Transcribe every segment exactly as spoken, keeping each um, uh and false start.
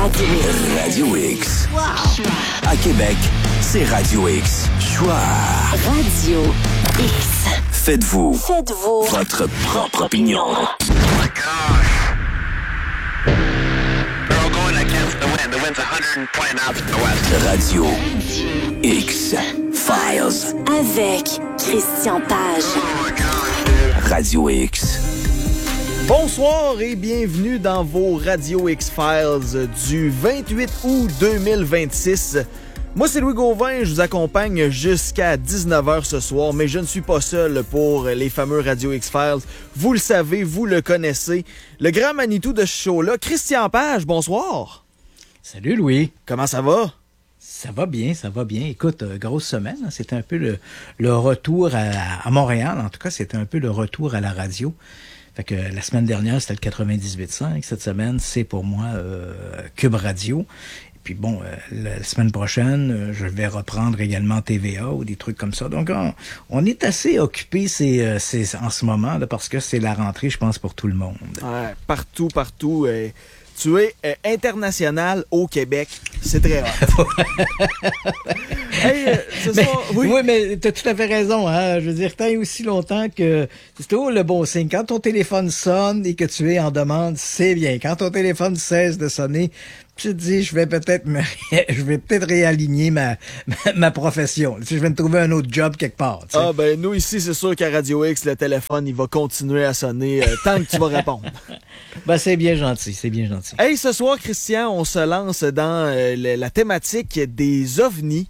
Radio X. Radio X. Wow! À Québec, c'est Radio X. Choix. Radio X. Faites-vous. Faites-vous. Votre propre opinion. Oh my gosh. They're all going against the wind. The wind's one hundred twenty miles to the west. Radio X Files. Avec Christian Page. Oh my gosh, dude. Radio X. Bonsoir et bienvenue dans vos Radio X-Files du vingt-huit août deux mille vingt-six. Moi, c'est Louis Gauvin, je vous accompagne jusqu'à dix-neuf heures ce soir, mais je ne suis pas seul pour les fameux Radio X-Files. Vous le savez, vous le connaissez. Le grand Manitou de ce show-là, Christian Page, bonsoir. Salut Louis. Comment ça va? Ça va bien, ça va bien. Écoute, euh, grosse semaine, hein, c'était un peu le, le retour à, à Montréal. En tout cas, c'était un peu le retour à la radio. Fait que la semaine dernière, c'était le quatre-vingt-dix-huit cinq. Cette semaine, c'est pour moi euh, Cube Radio. Et puis bon, euh, la semaine prochaine, euh, je vais reprendre également T V A ou des trucs comme ça. Donc, on, on est assez occupés c'est, euh, c'est, en ce moment là, parce que c'est la rentrée, je pense, pour tout le monde. Ouais, partout, partout. Euh, tu es euh, international au Québec. C'est très hot. Hey, euh, ce mais, soir, oui. oui, mais tu as tout à fait raison. Hein? Je veux dire, tant et aussi longtemps que c'est toujours le bon signe. Quand ton téléphone sonne et que tu es en demande, c'est bien. Quand ton téléphone cesse de sonner, tu te dis, je vais peut-être me, je vais peut-être réaligner ma, ma, ma profession. Je vais me trouver un autre job quelque part. Tu sais. Ah ben nous ici, c'est sûr qu'à Radio X, le téléphone, il va continuer à sonner euh, tant que tu vas répondre. Ben c'est bien gentil, c'est bien gentil. Hey, ce soir, Christian, on se lance dans euh, le, la thématique des ovnis.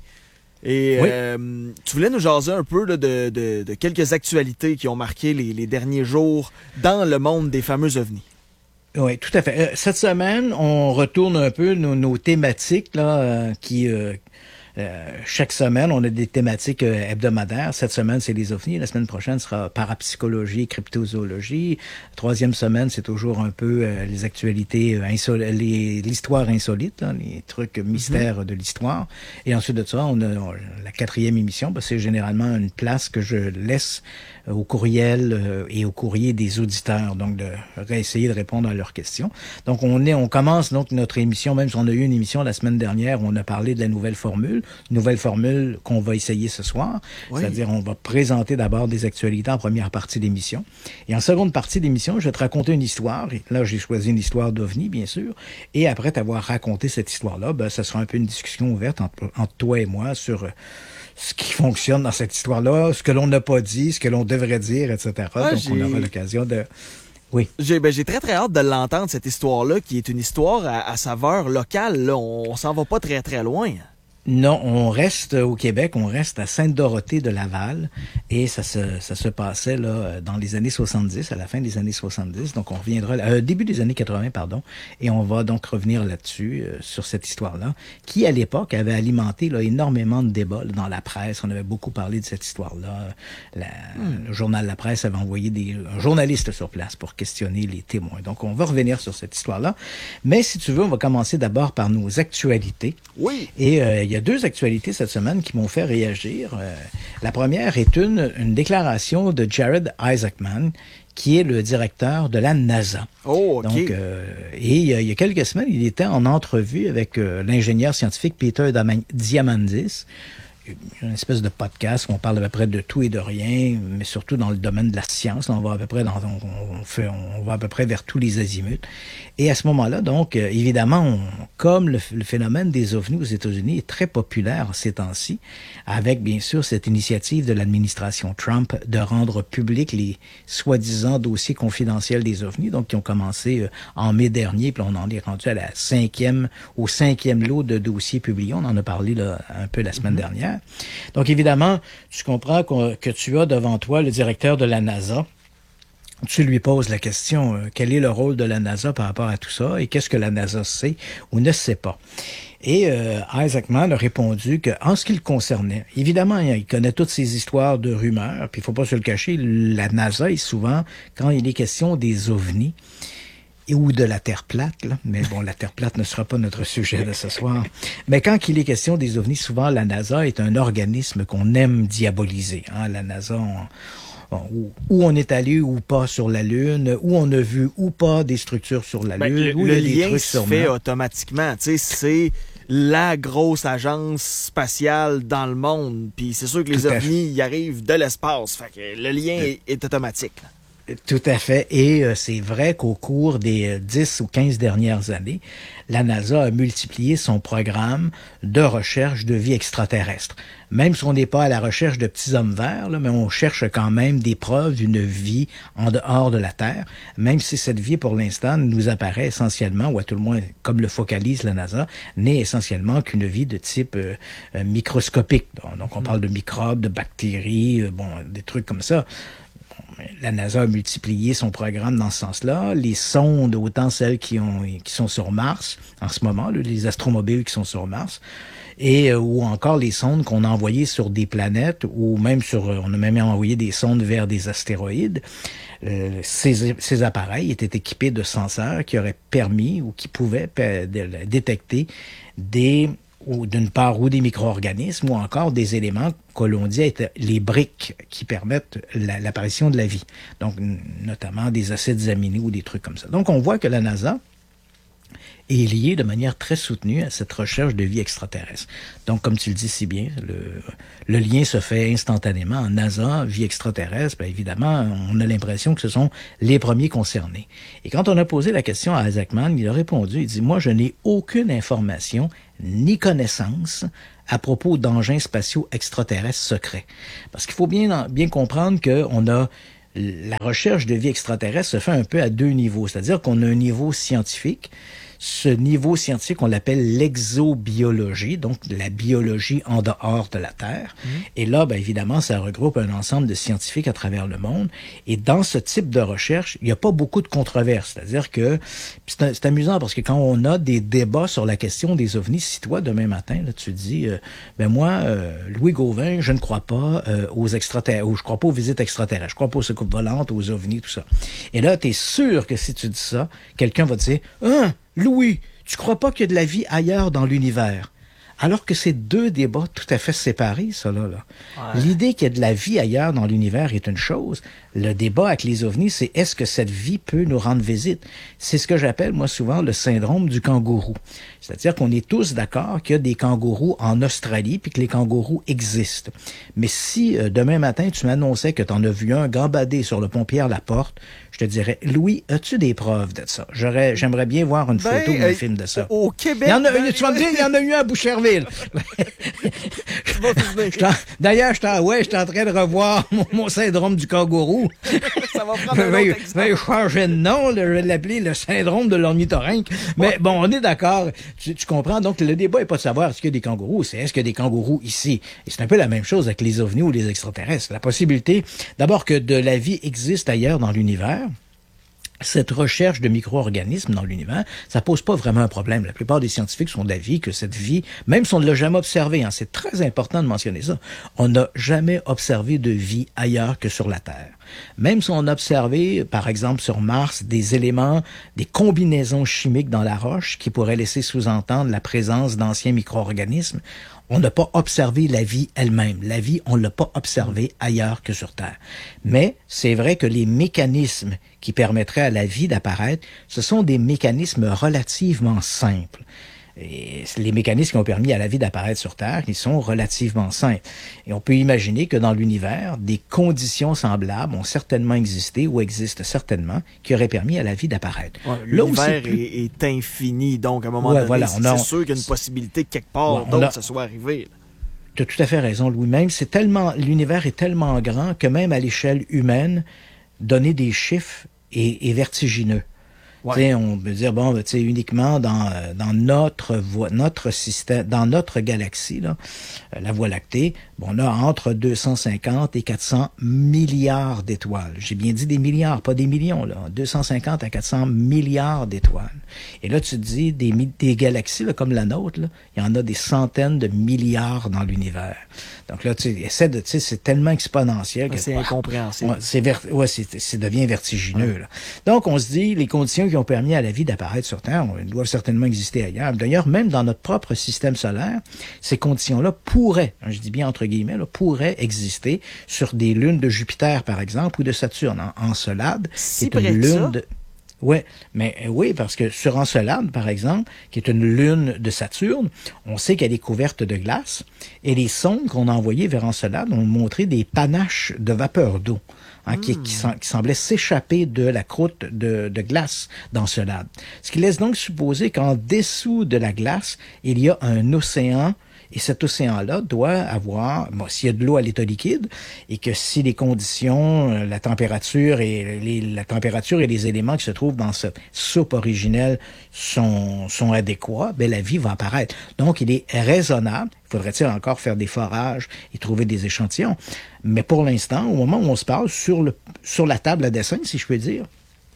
Et oui. euh, tu voulais nous jaser un peu là, de, de, de quelques actualités qui ont marqué les, les derniers jours dans le monde des fameux ovnis. Oui, tout à fait. Euh, cette semaine, on retourne un peu nos, nos thématiques là, euh, qui... Euh, Euh, chaque semaine, on a des thématiques euh, hebdomadaires. Cette semaine, c'est les ovnis. La semaine prochaine sera parapsychologie, cryptozoologie. La troisième semaine, c'est toujours un peu euh, les actualités, euh, insol- les, l'histoire insolite, là, les trucs mystères mm-hmm. de l'histoire. Et ensuite de ça, on a on, la quatrième émission. Ben, c'est généralement une place que je laisse euh, au courriel euh, et au courrier des auditeurs, donc de essayer de répondre à leurs questions. Donc, on est, on commence donc notre émission, même si on a eu une émission la semaine dernière où on a parlé de la nouvelle formule. Nouvelle formule qu'on va essayer ce soir. Oui. C'est-à-dire, on va présenter d'abord des actualités en première partie de l'émission. Et en seconde partie de l'émission, je vais te raconter une histoire. Et là, j'ai choisi une histoire d'OVNI, bien sûr. Et après t'avoir raconté cette histoire-là, ben, ça sera un peu une discussion ouverte entre, entre toi et moi sur... Euh, ce qui fonctionne dans cette histoire-là, ce que l'on n'a pas dit, ce que l'on devrait dire, et cetera. Ah, Donc, j'ai... on aura l'occasion de... Oui. J'ai, ben, j'ai très, très hâte de l'entendre, cette histoire-là, qui est une histoire à, à saveur locale. Là. On, on s'en va pas très, très loin. Non, on reste au Québec, on reste à Sainte-Dorothée de Laval et ça se ça se passait là dans les années soixante-dix, à la fin des années soixante-dix. Donc on reviendra euh, début des années quatre-vingts pardon, et on va donc revenir là-dessus euh, sur cette histoire-là qui à l'époque avait alimenté là énormément de débats là, dans la presse. On avait beaucoup parlé de cette histoire-là. La, hmm. Le journal La Presse avait envoyé des un journaliste sur place pour questionner les témoins. Donc on va revenir sur cette histoire-là. Mais si tu veux, on va commencer d'abord par nos actualités. Oui. Et euh, il y a deux actualités cette semaine qui m'ont fait réagir. Euh, la première est une, une déclaration de Jared Isaacman, qui est le directeur de la NASA. Oh, OK. Donc, euh, et il y, a, il y a quelques semaines, il était en entrevue avec euh, l'ingénieur scientifique Peter Diamandis, une espèce de podcast où on parle à peu près de tout et de rien, mais surtout dans le domaine de la science. On va à peu près dans, on, on fait, on va à peu près vers tous les azimuts. Et à ce moment-là, donc, euh, évidemment, on, comme le, le phénomène des ovnis aux États-Unis est très populaire ces temps-ci, avec bien sûr cette initiative de l'administration Trump de rendre public les soi-disant dossiers confidentiels des ovnis, donc qui ont commencé euh, en mai dernier, puis on en est rendu à la cinquième, au cinquième lot de dossiers publiés. On en a parlé là, un peu la semaine mm-hmm. dernière. Donc, évidemment, tu comprends que tu as devant toi le directeur de la NASA. Tu lui poses la question, euh, quel est le rôle de la NASA par rapport à tout ça et qu'est-ce que la NASA sait ou ne sait pas? Et euh, Isaacman a répondu que, en ce qui le concernait, évidemment, il connaît toutes ces histoires de rumeurs, puis il faut pas se le cacher, la NASA est souvent, quand il est question des ovnis, et ou de la Terre plate, là. Mais bon, la Terre plate ne sera pas notre sujet de ce soir. Mais quand il est question des ovnis, souvent, la NASA est un organisme qu'on aime diaboliser. Hein? La NASA, on, bon, où, où on est allé ou pas sur la Lune, où on a vu ou pas des structures sur la Ben, Lune, le où le il y a des lien trucs se sur fait Mars. automatiquement. Tu sais, c'est la grosse agence spatiale dans le monde. Puis c'est sûr que les Tout à ovnis y arrivent de l'espace. Fait que le lien est, est automatique. là. Tout à fait. Et euh, c'est vrai qu'au cours des euh, dix ou quinze dernières années, la NASA a multiplié son programme de recherche de vie extraterrestre. Même si on n'est pas à la recherche de petits hommes verts, là, mais on cherche quand même des preuves d'une vie en dehors de la Terre, même si cette vie, pour l'instant, nous apparaît essentiellement, ou à tout le moins, comme le focalise la NASA, n'est essentiellement qu'une vie de type euh, euh, microscopique. Donc, donc, on parle de microbes, de bactéries, euh, bon, des trucs comme ça. La NASA a multiplié son programme dans ce sens-là. Les sondes, autant celles qui, ont, qui sont sur Mars, en ce moment, là, les astromobiles qui sont sur Mars, et euh, ou encore les sondes qu'on a envoyées sur des planètes, ou même sur, on a même envoyé des sondes vers des astéroïdes. Euh, ces, ces appareils étaient équipés de senseurs qui auraient permis ou qui pouvaient pe- de, détecter des ou d'une part ou des micro-organismes ou encore des éléments que l'on dit être les briques qui permettent la, l'apparition de la vie. Donc, n- notamment des acides aminés ou des trucs comme ça. Donc, on voit que la NASA est liée de manière très soutenue à cette recherche de vie extraterrestre. Donc, comme tu le dis si bien, le, le lien se fait instantanément. NASA, vie extraterrestre, bien évidemment, on a l'impression que ce sont les premiers concernés. Et quand on a posé la question à Isaac Mann, il a répondu, il dit, moi, je n'ai aucune information ni connaissance à propos d'engins spatiaux extraterrestres secrets. Parce qu'il faut bien, bien comprendre qu'on a la recherche de vie extraterrestre se fait un peu à deux niveaux. C'est-à-dire qu'on a un niveau scientifique. Ce niveau scientifique, on l'appelle l'exobiologie, donc la biologie en dehors de la Terre. Mmh. Et là, ben, évidemment, ça regroupe un ensemble de scientifiques à travers le monde. Et dans ce type de recherche, il n'y a pas beaucoup de controverses. C'est-à-dire que c'est, c'est amusant parce que quand on a des débats sur la question des ovnis, si toi, demain matin, là, tu dis, euh, ben moi, euh, Louis Gauvin, je ne crois pas euh, aux extraterrestres, ou je crois pas aux visites extraterrestres, je crois pas aux soucoupes volantes, aux ovnis, tout ça. Et là, tu es sûr que si tu dis ça, quelqu'un va te dire, hein, Louis, tu crois pas qu'il y a de la vie ailleurs dans l'univers? Alors que c'est deux débats tout à fait séparés, ça, là. là. Ouais. L'idée qu'il y a de la vie ailleurs dans l'univers est une chose. Le débat avec les ovnis, c'est est-ce que cette vie peut nous rendre visite? C'est ce que j'appelle, moi, souvent, le syndrome du kangourou. C'est-à-dire qu'on est tous d'accord qu'il y a des kangourous en Australie puis que les kangourous existent. Mais si, euh, demain matin, tu m'annonçais que tu en as vu un gambader sur le pont Pierre-Laporte, je te dirais, Louis, as-tu des preuves de ça? J'aurais, j'aimerais bien voir une ben, photo ou un euh, film de ça. Au Québec... Il y en a, ben, tu vas me dire, il y en a eu un à Boucherville. D'ailleurs, j'étais, ouais, j'étais en train de revoir mon, mon syndrome du kangourou. Ça va prendre un autre exemple. Je vais changer de nom, là, je vais l'appeler le syndrome de l'ornithorynque. Mais ouais. Bon, on est d'accord. Tu, tu comprends? Donc, le débat n'est pas de savoir est-ce qu'il y a des kangourous, c'est est-ce qu'il y a des kangourous ici. Et c'est un peu la même chose avec les ovnis ou les extraterrestres. La possibilité, d'abord, que de la vie existe ailleurs dans l'univers. Cette recherche de micro-organismes dans l'univers, ça pose pas vraiment un problème. La plupart des scientifiques sont d'avis que cette vie, même si on ne l'a jamais observée, hein, c'est très important de mentionner ça, on n'a jamais observé de vie ailleurs que sur la Terre. Même si on a observé, par exemple, sur Mars, des éléments, des combinaisons chimiques dans la roche qui pourraient laisser sous-entendre la présence d'anciens micro-organismes, on n'a pas observé la vie elle-même. La vie, on ne l'a pas observée ailleurs que sur Terre. Mais c'est vrai que les mécanismes qui permettraient à la vie d'apparaître, ce sont des mécanismes relativement simples. Et les mécanismes qui ont permis à la vie d'apparaître sur Terre, ils sont relativement simples. Et on peut imaginer que dans l'univers, des conditions semblables ont certainement existé ou existent certainement qui auraient permis à la vie d'apparaître. Ouais, l'univers plus... est, est infini, donc à un moment ouais, donné, voilà, c'est, a, c'est sûr qu'il y a une possibilité que quelque part ouais, d'autre, a... ça soit arrivé. Tu as tout à fait raison, Louis-même. C'est tellement, l'univers est tellement grand que même à l'échelle humaine, donner des chiffres est, est vertigineux. Ouais. On peut dire, bon, ben, uniquement dans, dans notre voie, notre système, dans notre galaxie, là, la Voie lactée, bon, on a entre deux cent cinquante et quatre cents milliards d'étoiles. J'ai bien dit des milliards, pas des millions, là. deux cent cinquante à quatre cents milliards d'étoiles. Et là, tu te dis, des, des galaxies, là, comme la nôtre, là, il y en a des centaines de milliards dans l'univers. Donc là, tu sais, de, tu sais, c'est tellement exponentiel que c'est incompréhensible. Ouais, c'est, ver, ouais, c'est, c'est devient vertigineux, ouais. Là. Donc, on se dit, les conditions qui ont permis à la vie d'apparaître sur Terre doivent certainement exister ailleurs. D'ailleurs, même dans notre propre système solaire, ces conditions-là pourraient, je dis bien entre guillemets, là, pourraient exister sur des lunes de Jupiter, par exemple, ou de Saturne. En, Encelade, Si qui est près une que ça? lune de... Oui, mais euh, oui, parce que sur Encelade, par exemple, qui est une lune de Saturne, on sait qu'elle est couverte de glace, et les sondes qu'on a envoyées vers Encelade ont montré des panaches de vapeur d'eau, hein, mm. qui, qui, sem- qui semblaient s'échapper de la croûte de, de glace d'Encelade. Ce qui laisse donc supposer qu'en dessous de la glace, il y a un océan. Et cet océan-là doit avoir, bon, s'il y a de l'eau à l'état liquide, et que si les conditions, la température et les, la température et les éléments qui se trouvent dans cette soupe originelle sont, sont adéquats, ben la vie va apparaître. Donc, il est raisonnable. Faudrait-il encore faire des forages et trouver des échantillons? Mais pour l'instant, au moment où on se parle, sur le, sur la table à dessin, si je peux dire,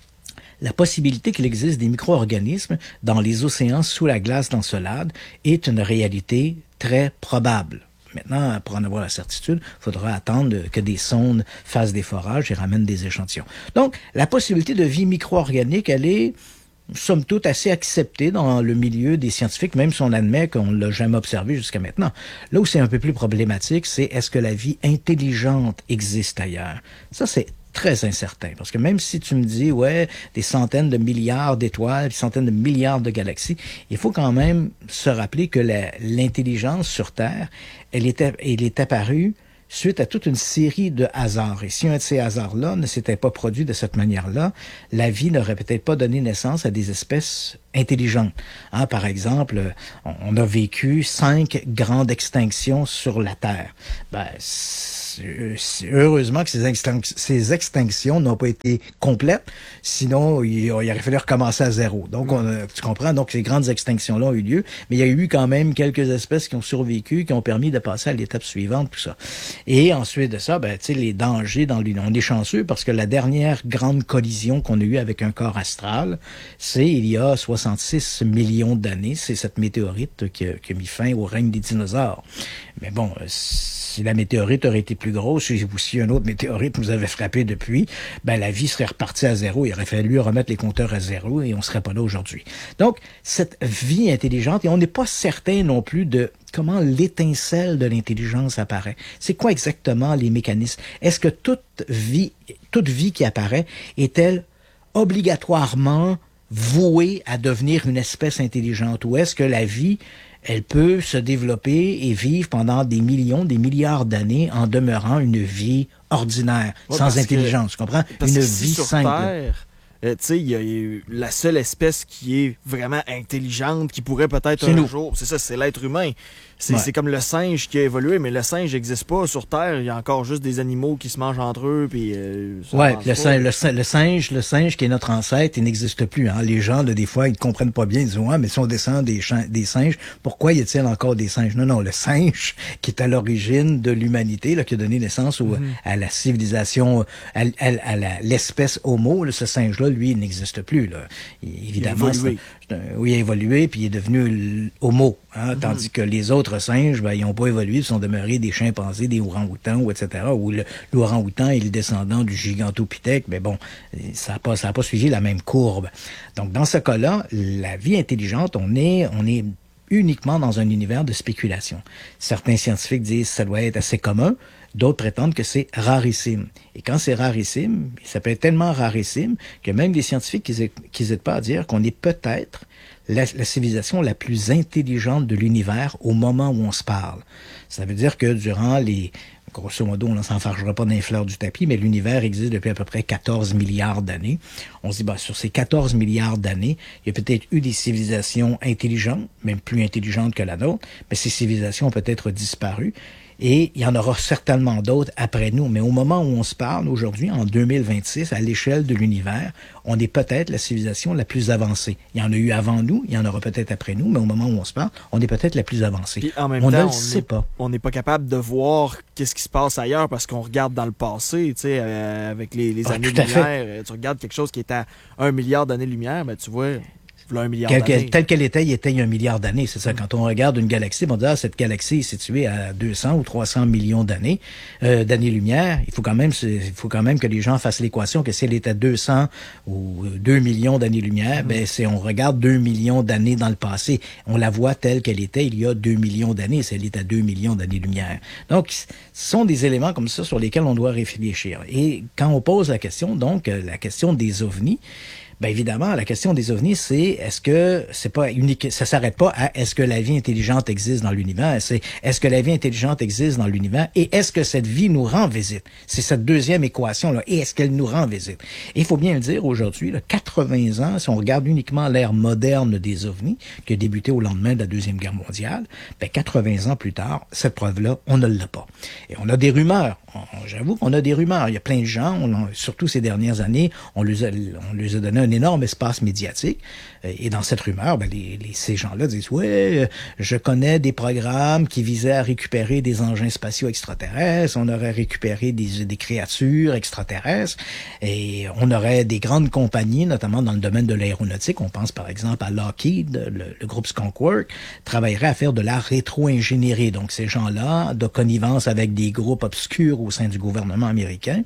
la possibilité qu'il existe des micro-organismes dans les océans sous la glace d'Encelade est une réalité très probable. Maintenant, pour en avoir la certitude, il faudra attendre que des sondes fassent des forages et ramènent des échantillons. Donc, la possibilité de vie micro-organique, elle est, somme toute, assez acceptée dans le milieu des scientifiques, même si on admet qu'on ne l'a jamais observé jusqu'à maintenant. Là où c'est un peu plus problématique, c'est est-ce que la vie intelligente existe ailleurs? Ça, c'est très incertain, parce que même si tu me dis, ouais, des centaines de milliards d'étoiles, des centaines de milliards de galaxies, il faut quand même se rappeler que la, l'intelligence sur Terre, elle est, elle est apparue suite à toute une série de hasards. Et si un de ces hasards-là ne s'était pas produit de cette manière-là, la vie n'aurait peut-être pas donné naissance à des espèces intelligentes. Hein, par exemple, on a vécu cinq grandes extinctions sur la Terre. Ben, heureusement que ces, extinc- ces extinctions n'ont pas été complètes, sinon il, il aurait fallu recommencer à zéro. Donc, on a, tu comprends, donc ces grandes extinctions-là ont eu lieu, mais il y a eu quand même quelques espèces qui ont survécu, qui ont permis de passer à l'étape suivante, tout ça. Et ensuite de ça, ben, tu sais, les dangers dans l'univers. On est chanceux parce que la dernière grande collision qu'on a eue avec un corps astral, c'est il y a soixante-six millions d'années. C'est cette météorite qui a, qui a mis fin au règne des dinosaures. Mais bon, si la météorite aurait été plus grosse, ou si un autre météorite nous avait frappé depuis, ben la vie serait repartie à zéro. Il aurait fallu remettre les compteurs à zéro et on serait pas là aujourd'hui. Donc, cette vie intelligente, et on n'est pas certain non plus de comment l'étincelle de l'intelligence apparaît. C'est quoi exactement les mécanismes? Est-ce que toute vie, toute vie qui apparaît est-elle obligatoirement vouée à devenir une espèce intelligente? Ou est-ce que la vie, elle peut se développer et vivre pendant des millions, des milliards d'années en demeurant une vie ordinaire, ouais, sans intelligence, tu comprends? Une vie si sur simple. Terre, euh, tu sais, il y a eu la seule espèce qui est vraiment intelligente, qui pourrait peut-être C'est un nous. jour, c'est ça, c'est l'être humain. C'est, Ouais. c'est comme le singe qui a évolué, mais le singe n'existe pas sur Terre. Il y a encore juste des animaux qui se mangent entre eux. Puis, euh, ça Ouais, avance puis le, pas. singe, le, singe- le singe, le singe qui est notre ancêtre, il n'existe plus. Hein. Les gens, là, des fois, ils comprennent pas bien. Ils disent, ouais, mais si on descend des, cha- des singes, pourquoi y a-t-il encore des singes? Non, non, le singe qui est à l'origine de l'humanité, là, qui a donné naissance au, mm-hmm. à la civilisation, à, à, à la, l'espèce Homo, là, ce singe-là, lui, il n'existe plus. Là. Il, évidemment, il a évolué. C'est un, oui, il a évolué, puis il est devenu Homo. Hein, mm-hmm. Tandis que les autres singes, ben, ils n'ont pas évolué, ils sont demeurés des chimpanzés, des orang-outans, ou et cetera. Ou le, l'orang-outan est le descendant du gigantopithèque, mais bon, ça n'a pas, ça a pas suivi la même courbe. Donc, dans ce cas-là, la vie intelligente, on est, on est uniquement dans un univers de spéculation. Certains scientifiques disent que ça doit être assez commun, d'autres prétendent que c'est rarissime. Et quand c'est rarissime, ça peut être tellement rarissime que même les scientifiques n'hésitent pas à dire qu'on est peut-être la, la civilisation la plus intelligente de l'univers au moment où on se parle. Ça veut dire que durant les... Grosso modo, on ne s'enfargera pas dans les fleurs du tapis, mais l'univers existe depuis à peu près quatorze milliards d'années. On se dit, bah, sur ces quatorze milliards d'années, il y a peut-être eu des civilisations intelligentes, même plus intelligentes que la nôtre, mais ces civilisations ont peut-être disparu. Et il y en aura certainement d'autres après nous. Mais au moment où on se parle, aujourd'hui, en deux mille vingt-six, à l'échelle de l'univers, on est peut-être la civilisation la plus avancée. Il y en a eu avant nous, il y en aura peut-être après nous, mais au moment où on se parle, on est peut-être la plus avancée. Puis en même on temps, ne le on sait est, pas. On n'est pas capable de voir qu'est-ce qui se passe ailleurs parce qu'on regarde dans le passé, tu sais, euh, avec les, les Ah, années-lumière. Tu regardes quelque chose qui est à un milliard d'années-lumière, ben tu vois... Voilà un milliard Quel, d'années. tel qu'elle était, il était il y a un milliard d'années. C'est ça. Quand on regarde une galaxie, on dit, ah, cette galaxie est située à deux cents ou trois cents millions d'années, euh, d'années-lumière. Il faut quand même, il faut quand même que les gens fassent l'équation que si elle était à deux cents ou deux millions d'années-lumière, mm. ben, c'est, on regarde deux millions d'années dans le passé. On la voit telle qu'elle était il y a deux millions d'années, si elle est à deux millions d'années-lumière. Donc, ce sont des éléments comme ça sur lesquels on doit réfléchir. Et quand on pose la question, donc, la question des ovnis, ben évidemment, la question des ovnis, c'est est-ce que c'est pas unique, ça s'arrête pas à est-ce que la vie intelligente existe dans l'univers, c'est est-ce que la vie intelligente existe dans l'univers et est-ce que cette vie nous rend visite. C'est cette deuxième équation là, et est-ce qu'elle nous rend visite. Et il faut bien le dire aujourd'hui, là, quatre-vingts ans, si on regarde uniquement l'ère moderne des ovnis qui a débuté au lendemain de la Deuxième Guerre mondiale, ben quatre-vingts ans plus tard, cette preuve-là, on ne l'a pas. Et on a des rumeurs. On, j'avoue qu'on a des rumeurs. Il y a plein de gens, on, surtout ces dernières années, on les a, on les a donné un énorme espace médiatique. Et dans cette rumeur, ben les, les, ces gens-là disent « Ouais, je connais des programmes qui visaient à récupérer des engins spatiaux extraterrestres, on aurait récupéré des, des créatures extraterrestres, et on aurait des grandes compagnies, notamment dans le domaine de l'aéronautique, on pense par exemple à Lockheed, le, le groupe Skunk Works, travaillerait à faire de la rétro-ingénierie. Donc ces gens-là, de connivence avec des groupes obscurs au sein du gouvernement américain,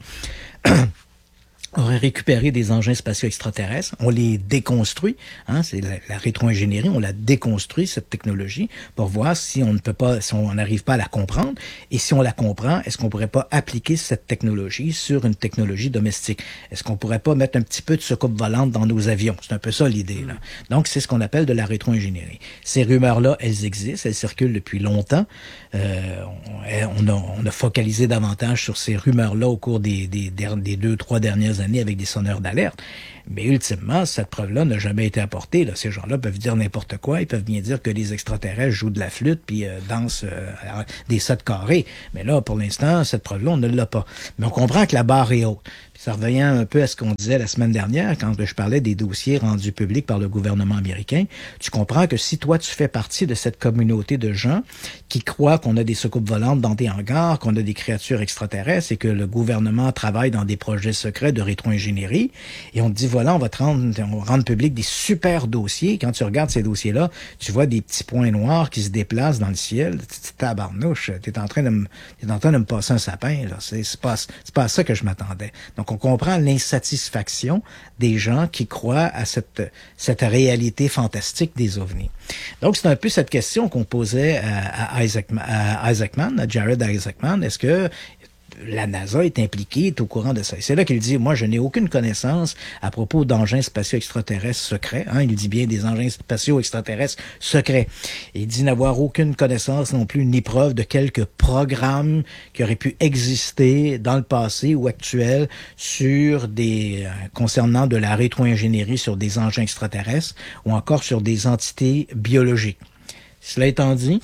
aurait récupéré des engins spatiaux extraterrestres, on les déconstruit, hein, c'est la, la rétro-ingénierie, on la déconstruit, cette technologie, pour voir si on ne peut pas, si on n'arrive pas à la comprendre, et si on la comprend, est-ce qu'on pourrait pas appliquer cette technologie sur une technologie domestique? Est-ce qu'on pourrait pas mettre un petit peu de soucoupe volante dans nos avions? C'est un peu ça l'idée, là. Donc, c'est ce qu'on appelle de la rétro-ingénierie. Ces rumeurs-là, elles existent, elles circulent depuis longtemps. Euh, on, on, a, on a focalisé davantage sur ces rumeurs-là au cours des, des, des deux, trois dernières années avec des sonneurs d'alerte. Mais ultimement, cette preuve-là n'a jamais été apportée. Là. Ces gens-là peuvent dire n'importe quoi. Ils peuvent bien dire que les extraterrestres jouent de la flûte puis euh, dansent euh, des sept carrés. Mais là, pour l'instant, cette preuve-là, on ne l'a pas. Mais on comprend que la barre est haute. Puis ça revient un peu à ce qu'on disait la semaine dernière quand je parlais des dossiers rendus publics par le gouvernement américain. Tu comprends que si toi, tu fais partie de cette communauté de gens qui croient qu'on a des soucoupes volantes dans des hangars, qu'on a des créatures extraterrestres et que le gouvernement travaille dans des projets secrets de rétro-ingénierie, et on te dit, voilà, on va te rendre, on va rendre public des super dossiers. Quand tu regardes ces dossiers-là, tu vois des petits points noirs qui se déplacent dans le ciel. Tu tabarnouche, t'es en train de me, t'es en train de me passer un sapin, là. C'est, c'est pas, c'est pas à ça que je m'attendais. Donc, on comprend l'insatisfaction des gens qui croient à cette, cette réalité fantastique des ovnis. Donc, c'est un peu cette question qu'on posait à, à, Isaac, à Isaacman, à Jared Isaacman. Est-ce que la NASA est impliquée, est au courant de ça? Et c'est là qu'il dit, moi, je n'ai aucune connaissance à propos d'engins spatiaux extraterrestres secrets. Hein, il dit bien des engins spatiaux extraterrestres secrets. Et il dit n'avoir aucune connaissance non plus, ni preuve de quelques programmes qui auraient pu exister dans le passé ou actuel sur des, euh, concernant de la rétro-ingénierie sur des engins extraterrestres ou encore sur des entités biologiques. Cela étant dit,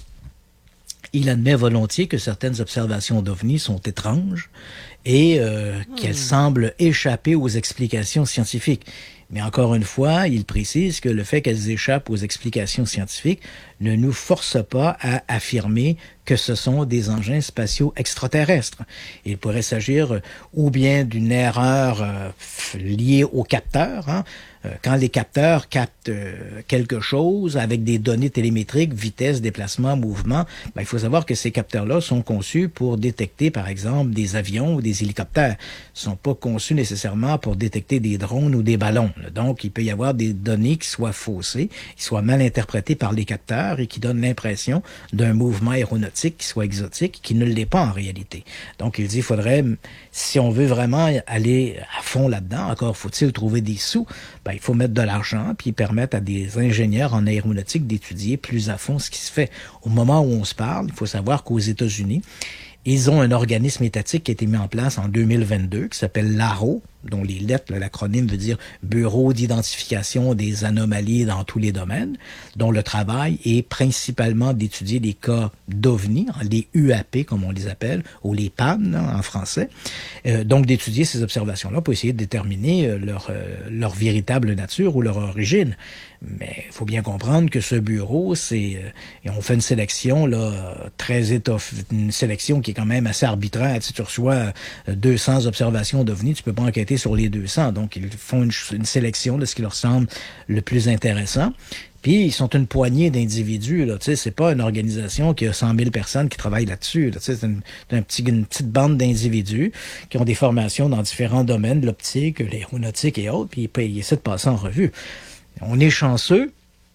il admet volontiers que certaines observations d'ovnis sont étranges et euh, mmh. qu'elles semblent échapper aux explications scientifiques. Mais encore une fois, il précise que le fait qu'elles échappent aux explications scientifiques ne nous force pas à affirmer que ce sont des engins spatiaux extraterrestres. Il pourrait s'agir ou bien d'une erreur euh, liée aux capteurs, hein, quand les capteurs captent euh, quelque chose avec des données télémétriques, vitesse, déplacement, mouvement, ben, il faut savoir que ces capteurs-là sont conçus pour détecter, par exemple, des avions ou des hélicoptères. Ils sont pas conçus nécessairement pour détecter des drones ou des ballons. Donc, il peut y avoir des données qui soient faussées, qui soient mal interprétées par les capteurs et qui donnent l'impression d'un mouvement aéronautique qui soit exotique, qui ne l'est pas en réalité. Donc, il dit, il faudrait, si on veut vraiment aller à fond là-dedans, encore faut-il trouver des sous, ben, il faut mettre de l'argent puis permettre à des ingénieurs en aéronautique d'étudier plus à fond ce qui se fait. Au moment où on se parle, il faut savoir qu'aux États-Unis, ils ont un organisme étatique qui a été mis en place en deux mille vingt-deux qui s'appelle l'A R O, dont les lettres, l'acronyme veut dire Bureau d'identification des anomalies dans tous les domaines, dont le travail est principalement d'étudier les cas d'ovnis, les U A P comme on les appelle, ou les P A N hein, en français, euh, donc d'étudier ces observations-là pour essayer de déterminer euh, leur, euh, leur véritable nature ou leur origine. Mais il faut bien comprendre que ce bureau, c'est euh, et on fait une sélection là très étoffée, une sélection qui est quand même assez arbitraire. Si tu reçois deux cents observations d'ovnis, tu peux pas enquêter enquêter sur les deux cents. Donc, ils font une, une sélection de ce qui leur semble le plus intéressant. Puis, ils sont une poignée d'individus, là. Tu sais, c'est pas une organisation qui a cent mille personnes qui travaillent là-dessus, là. Tu sais, c'est une, un petit, une petite bande d'individus qui ont des formations dans différents domaines, l'optique, l'aéronautique et autres, puis ils, ils essaient de passer en revue. On est chanceux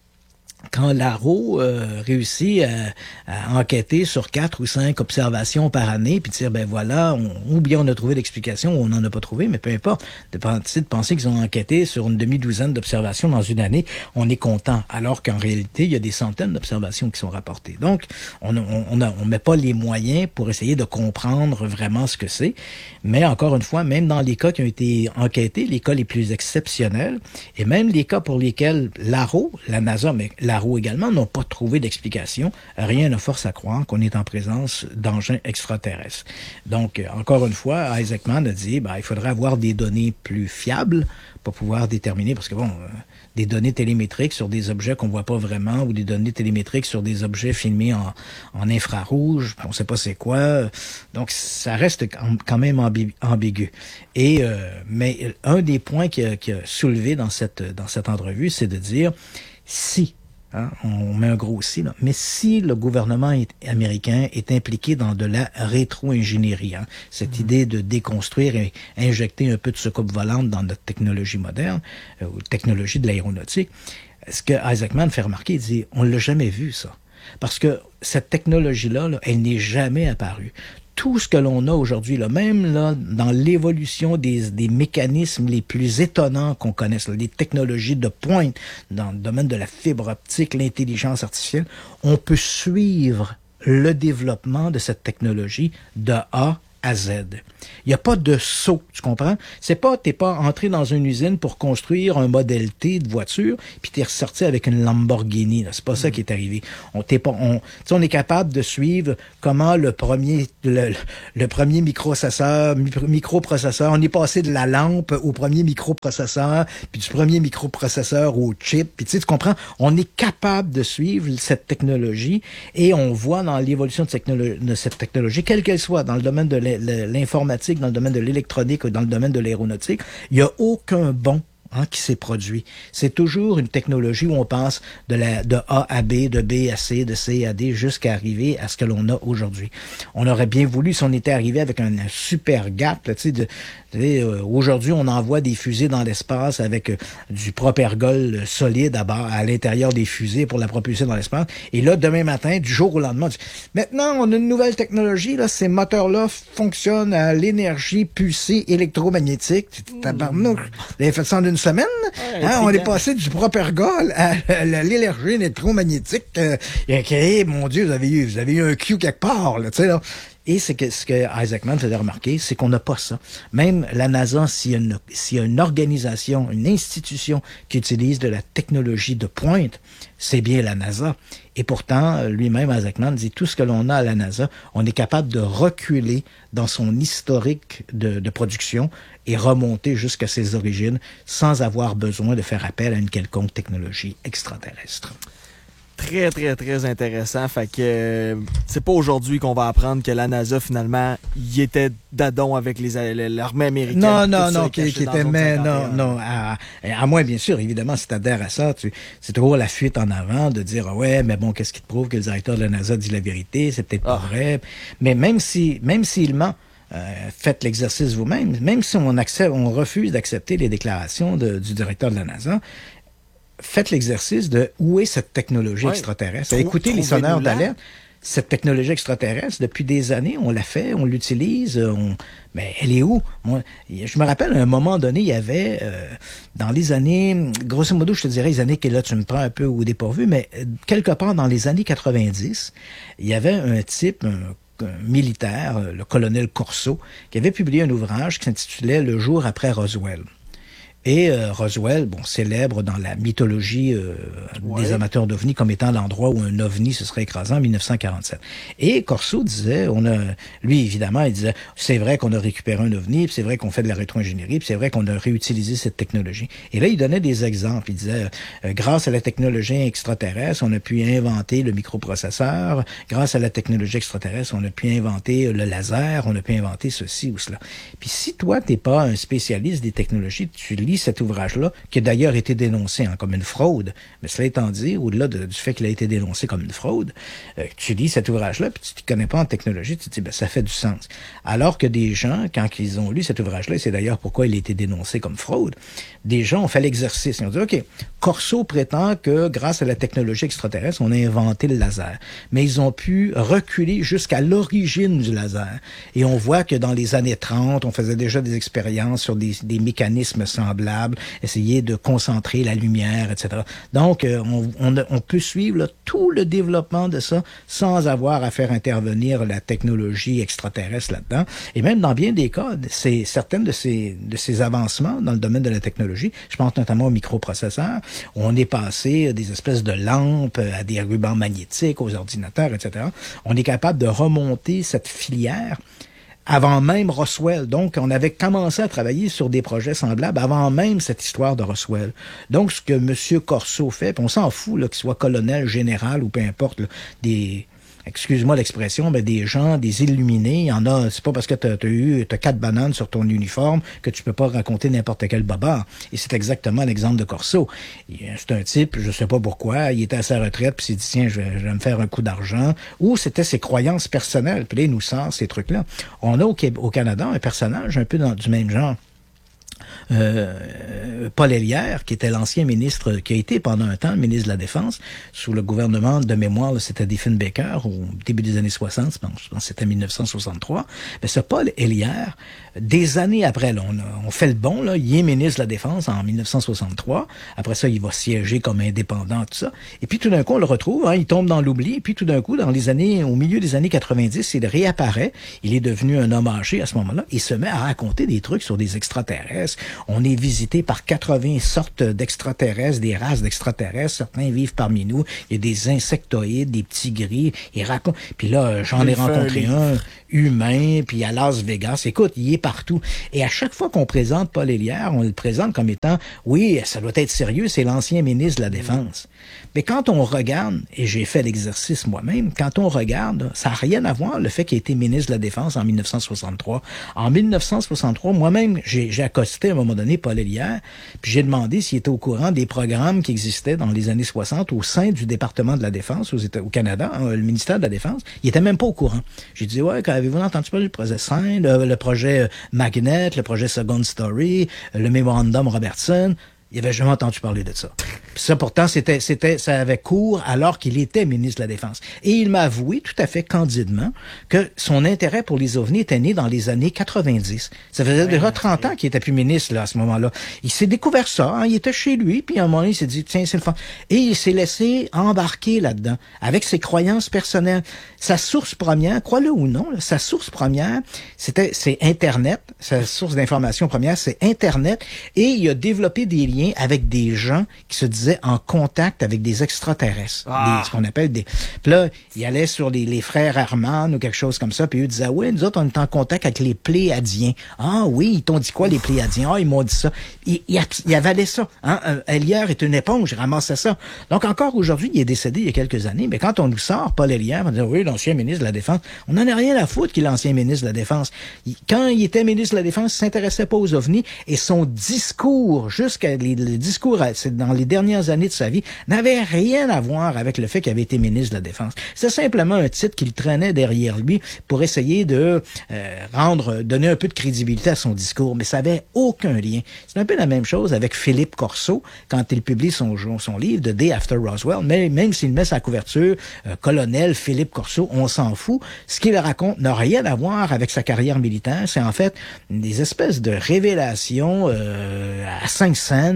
quand l'A R O euh, réussit à, à enquêter sur quatre ou cinq observations par année, puis dire, ben voilà, on, ou bien on a trouvé l'explication, ou on n'en a pas trouvé, mais peu importe. De, de penser qu'ils ont enquêté sur une demi-douzaine d'observations dans une année, on est content. Alors qu'en réalité, il y a des centaines d'observations qui sont rapportées. Donc, on on, on, a, on met pas les moyens pour essayer de comprendre vraiment ce que c'est. Mais encore une fois, même dans les cas qui ont été enquêtés, les cas les plus exceptionnels, et même les cas pour lesquels l'A R O, la NASA, mais l'A R O également, n'ont pas trouvé d'explication. Rien ne force à croire qu'on est en présence d'engins extraterrestres. Donc, euh, encore une fois, Isaacman a dit, ben, il faudrait avoir des données plus fiables pour pouvoir déterminer, parce que bon, euh, des données télémétriques sur des objets qu'on voit pas vraiment, ou des données télémétriques sur des objets filmés en, en infrarouge, on sait pas c'est quoi. Donc, ça reste quand même ambi- ambigu. Et, euh, mais un des points qui a, qui a soulevé dans cette, dans cette entrevue, c'est de dire, si Hein, on met un gros si, là. Mais si le gouvernement est, américain est impliqué dans de la rétro-ingénierie, hein, cette mmh. idée de déconstruire et injecter un peu de soucoupe volante dans notre technologie moderne, euh, ou technologie de l'aéronautique, ce que Isaacman fait remarquer, il dit, on l'a jamais vu, ça. Parce que cette technologie-là, là, elle n'est jamais apparue. Tout ce que l'on a aujourd'hui, là, même là, dans l'évolution des, des mécanismes les plus étonnants qu'on connaisse, là, les technologies de pointe dans le domaine de la fibre optique, l'intelligence artificielle, on peut suivre le développement de cette technologie de A à Z. Il n'y a pas de saut, tu comprends? C'est pas, t'es pas entré dans une usine pour construire un modèle T de voiture, puis t'es ressorti avec une Lamborghini. Là. C'est pas ça qui est arrivé. On t'es pas, on, on est capable de suivre comment le premier, le, le premier microprocesseur, microprocesseur, on est passé de la lampe au premier microprocesseur, puis du premier microprocesseur au chip, puis tu sais, tu comprends? On est capable de suivre cette technologie et on voit dans l'évolution de, technolo- de cette technologie, quelle qu'elle soit, dans le domaine de l'informatique, dans le domaine de l'électronique ou dans le domaine de l'aéronautique, il n'y a aucun bond hein, qui s'est produit. C'est toujours une technologie où on passe de, la, de A à B, de B à C, de C à D, jusqu'à arriver à ce que l'on a aujourd'hui. On aurait bien voulu, si on était arrivé avec un, un super gap, là, tu sais, de, Euh, aujourd'hui, on envoie des fusées dans l'espace avec euh, du propergol solide à, bas, à l'intérieur des fusées pour la propulser dans l'espace. Et là, demain matin, du jour au lendemain, on dit, maintenant, on a une nouvelle technologie. Là, ces moteurs-là fonctionnent à l'énergie pulsée électromagnétique. Tabarnouche. Vous avez fait ça en une semaine? Ouais, hein, on est passé du propergol à, à l'énergie électromagnétique. Euh, okay, mon Dieu, vous avez eu, vous avez eu un Q quelque part, là, tu sais, là. Et c'est que, ce que Isaacman faisait remarquer, c'est qu'on n'a pas ça. Même la NASA, s'il y a une, s'il y a une organisation, une institution qui utilise de la technologie de pointe, c'est bien la NASA. Et pourtant, lui-même, Isaacman dit, tout ce que l'on a à la NASA, on est capable de reculer dans son historique de, de production et remonter jusqu'à ses origines sans avoir besoin de faire appel à une quelconque technologie extraterrestre. Très, très, très intéressant. Fait que euh, c'est pas aujourd'hui qu'on va apprendre que la NASA, finalement, y était d'adon avec les, l'armée américaine. Non, non, non, qui, qui était, mais non, non, à, à moins, bien sûr, évidemment, si t'adhères à ça, tu, c'est toujours la fuite en avant de dire, ah ouais, mais bon, qu'est-ce qui te prouve que le directeur de la NASA dit la vérité? C'est peut-être pas ah. vrai. Mais même si, même s'il ment, euh, faites l'exercice vous-même, même si on accepte, on refuse d'accepter les déclarations de, du directeur de la NASA, faites l'exercice de où est cette technologie ouais, extraterrestre. Trou- Écoutez les sonneurs d'alerte. Cette technologie extraterrestre, depuis des années, on l'a fait, on l'utilise, on... mais elle est où? Moi, je me rappelle, à un moment donné, il y avait, euh, dans les années, grosso modo, je te dirais, les années que là, tu me prends un peu au dépourvu, mais euh, quelque part dans les années quatre-vingt-dix, il y avait un type, un, un militaire, le colonel Corso, qui avait publié un ouvrage qui s'intitulait « Le jour après Roswell ». Et euh, Roswell, bon, célèbre dans la mythologie euh, ouais. des amateurs d'ovnis comme étant l'endroit où un ovni se serait écrasé en mille neuf cent quarante-sept. Et Corso disait, on a, lui évidemment, il disait, c'est vrai qu'on a récupéré un ovni, puis c'est vrai qu'on fait de la rétro-ingénierie, puis c'est vrai qu'on a réutilisé cette technologie. Et là, il donnait des exemples. Il disait, euh, grâce à la technologie extraterrestre, on a pu inventer le microprocesseur. Grâce à la technologie extraterrestre, on a pu inventer le laser. On a pu inventer ceci ou cela. Puis si toi, t'es pas un spécialiste des technologies, tu lis cet ouvrage-là, qui a d'ailleurs été dénoncé hein, comme une fraude, mais cela étant dit, au-delà de, du fait qu'il a été dénoncé comme une fraude, euh, tu lis cet ouvrage-là, puis tu ne connais pas en technologie, tu te dis, ben, ça fait du sens. Alors que des gens, quand ils ont lu cet ouvrage-là, et c'est d'ailleurs pourquoi il a été dénoncé comme fraude, des gens ont fait l'exercice. Ils ont dit, OK, Corso prétend que grâce à la technologie extraterrestre, on a inventé le laser. Mais ils ont pu reculer jusqu'à l'origine du laser. Et on voit que dans les années trente, on faisait déjà des expériences sur des, des mécanismes semblables, essayer de concentrer la lumière, et cetera. Donc, euh, on, on, on peut suivre là, tout le développement de ça sans avoir à faire intervenir la technologie extraterrestre là-dedans. Et même dans bien des cas, c'est certaines de ces, de ces avancements dans le domaine de la technologie, je pense notamment aux microprocesseurs, on est passé des espèces de lampes à des rubans magnétiques, aux ordinateurs, et cetera. On est capable de remonter cette filière avant même Roswell. Donc, on avait commencé à travailler sur des projets semblables avant même cette histoire de Roswell. Donc, ce que M. Corso fait, puis on s'en fout là, qu'il soit colonel, général ou peu importe, là, des... excuse-moi l'expression, mais des gens, des illuminés, il y en a, c'est pas parce que t'as, t'as eu, t'as quatre bananes sur ton uniforme que tu peux pas raconter n'importe quel baba. Et c'est exactement l'exemple de Corso. C'est un type, je sais pas pourquoi, il était à sa retraite puis il s'est dit, tiens, je vais, je vais me faire un coup d'argent. Ou c'était ses croyances personnelles. Puis là, il nous sort ces trucs-là. On a au, au Canada un personnage un peu dans, du même genre. Euh, Paul Hélierre, qui était l'ancien ministre, qui a été pendant un temps ministre de la Défense, sous le gouvernement de mémoire, là, c'était Diefenbaker, au début des années soixante, je pense, je pense que c'était mille neuf cent soixante-trois. Mais ce Paul Hélierre, des années après, là, on, a, on fait le bon, là, il est ministre de la Défense en mille neuf cent soixante-trois. Après ça, il va siéger comme indépendant, tout ça. Et puis tout d'un coup, on le retrouve, hein, il tombe dans l'oubli. Et puis tout d'un coup, dans les années, au milieu des années quatre-vingt-dix, il réapparaît. Il est devenu un homme âgé à ce moment-là. Il se met à raconter des trucs sur des extraterrestres. On est visité par quatre-vingts sortes d'extraterrestres, des races d'extraterrestres. Certains vivent parmi nous. Il y a des insectoïdes, des petits gris. Il raconte. Puis là, j'en ai rencontré un humain, puis à Las Vegas. Écoute, il est partout. Et à chaque fois qu'on présente Paul Hélierre, on le présente comme étant, oui, ça doit être sérieux, c'est l'ancien ministre de la Défense. Mais quand on regarde, et j'ai fait l'exercice moi-même, quand on regarde, ça n'a rien à voir le fait qu'il ait été ministre de la Défense en mille neuf cent soixante-trois. En mille neuf cent soixante-trois, moi-même, j'ai, j'ai accosté à un moment donné Paul Hélierre, puis j'ai demandé s'il était au courant des programmes qui existaient dans les années soixante au sein du département de la Défense aux États, au Canada, hein, le ministère de la Défense. Il était même pas au courant. J'ai dit, ouais, avez-vous entendu parler du projet Saint, le, le projet Magnet, le projet Second Story, le mémorandum Robertson? Il avait jamais entendu parler de ça. Puis ça, pourtant, c'était, c'était, ça avait cours alors qu'il était ministre de la Défense. Et il m'a avoué tout à fait candidement que son intérêt pour les ovnis était né dans les années quatre-vingt-dix. Ça faisait ouais, déjà trente ans qu'il était plus ministre, là, à ce moment-là. Il s'est découvert ça, hein, il était chez lui, puis à un moment donné, il s'est dit, tiens, c'est le fun. Et il s'est laissé embarquer là-dedans, avec ses croyances personnelles. Sa source première, crois-le ou non, là, sa source première, c'était, c'est Internet. Sa source d'information première, c'est Internet. Et il a développé des liens avec des gens qui se disaient en contact avec des extraterrestres, ah. des, ce qu'on appelle des... Puis là, il allait sur les, les frères Hermann ou quelque chose comme ça, puis eux disaient, oui, nous autres, on est en contact avec les Pléiadiens. Ah oui, ils t'ont dit quoi, les Pléiadiens? Ah, ils m'ont dit ça. Il, il, il avalait ça. Hein? Hélierre est une éponge, il ramassait ça. Donc encore aujourd'hui, il est décédé il y a quelques années, mais quand on nous sort Paul Hélierre, on dit, oui, l'ancien ministre de la Défense, on n'en a rien à foutre qu'il est l'ancien ministre de la Défense. Il, quand il était ministre de la Défense, il s'intéressait pas aux ovnis, et son discours, jusqu'à les le discours c'est dans les dernières années de sa vie n'avait rien à voir avec le fait qu'il avait été ministre de la Défense. C'est simplement un titre qu'il traînait derrière lui pour essayer de euh, rendre, donner un peu de crédibilité à son discours, mais ça avait aucun lien. C'est un peu la même chose avec Philippe Corso quand il publie son, son livre The Day After Roswell, mais même s'il met sa couverture euh, colonel Philippe Corso, on s'en fout. Ce qu'il raconte n'a rien à voir avec sa carrière militaire. C'est en fait des espèces de révélations euh, à cinq cents